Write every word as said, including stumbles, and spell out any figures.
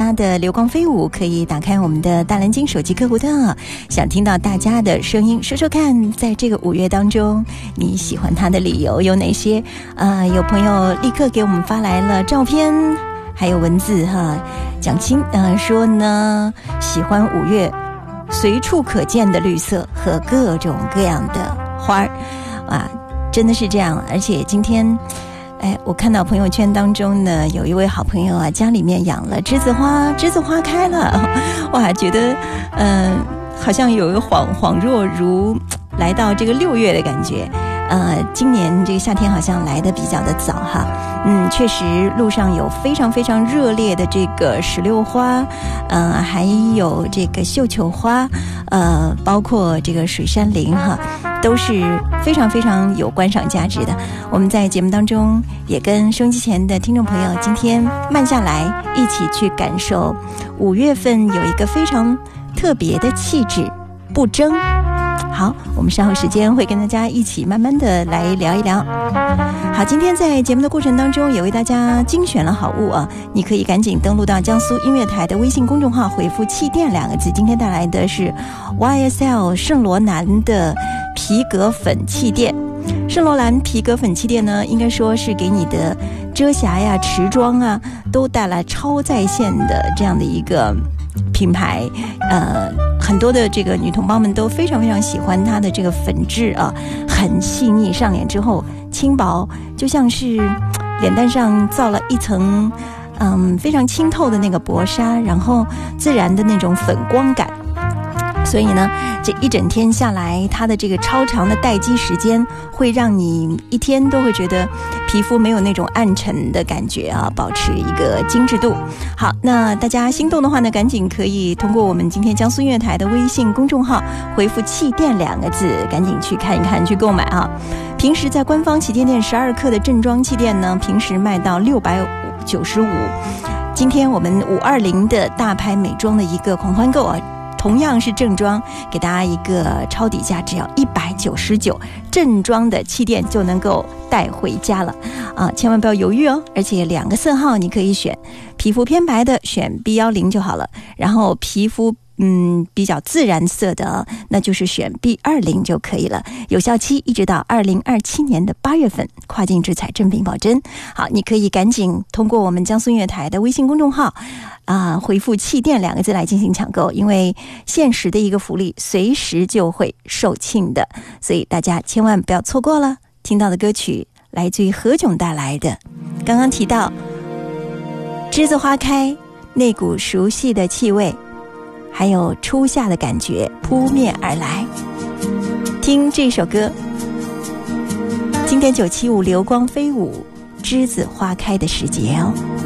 家的流光飞舞，可以打开我们的大蓝鲸手机客户端，想听到大家的声音，说说看，在这个五月当中，你喜欢它的理由有哪些？呃，有朋友立刻给我们发来了照片，还有文字哈。蒋欣呃说呢，喜欢五月随处可见的绿色和各种各样的花儿，啊，真的是这样。而且今天哎，我看到朋友圈当中呢，有一位好朋友啊，家里面养了栀子花，栀子花开了，哇，觉得嗯、呃，好像有一个恍恍若如来到这个六月的感觉。呃，今年这个夏天好像来得比较的早哈，嗯，确实路上有非常非常热烈的这个石榴花，呃，还有这个绣球花，呃，包括这个水杉林哈，都是非常非常有观赏价值的。我们在节目当中也跟收音机前的听众朋友今天慢下来，一起去感受五月份有一个非常特别的气质，不争。好，我们稍后时间会跟大家一起慢慢的来聊一聊。好，今天在节目的过程当中也为大家精选了好物啊，你可以赶紧登录到江苏音乐台的微信公众号，回复气垫两个字。今天带来的是 Y S L 圣罗兰的皮革粉气垫。圣罗兰皮革粉气垫呢，应该说是给你的遮瑕呀、持妆啊都带来超在线的这样的一个品牌。呃，很多的这个女同胞们都非常非常喜欢它的这个粉质啊，很细腻，上脸之后轻薄，就像是脸蛋上造了一层嗯非常清透的那个薄纱，然后自然的那种粉光感。所以呢，这一整天下来，它的这个超长的待机时间会让你一天都会觉得皮肤没有那种暗沉的感觉啊，保持一个精致度。好，那大家心动的话呢，赶紧可以通过我们今天江苏音乐台的微信公众号回复气垫两个字，赶紧去看一看，去购买啊。平时在官方旗舰店十二克的正装气垫呢，平时卖到六百九十五，今天我们五二零的大牌美妆的一个狂欢购啊，同样是正装，给大家一个超底价，只要一百九十九，正装的气垫就能够带回家了啊！千万不要犹豫哦！而且两个色号你可以选，皮肤偏白的选 B 一零 就好了，然后皮肤嗯比较自然色的，那就是选 B 二零 就可以了。有效期一直到二零二七年的八月份，跨境直采，正品保真。好，你可以赶紧通过我们江苏音乐台的微信公众号啊、呃，回复气垫两个字来进行抢购，因为限时的一个福利随时就会售罄的，所以大家千万不要错过了。听到的歌曲来自于何炅带来的，刚刚提到栀子花开，那股熟悉的气味，还有初夏的感觉扑面而来。听这首歌，经典九七五流光飞舞，栀子花开的时节哦。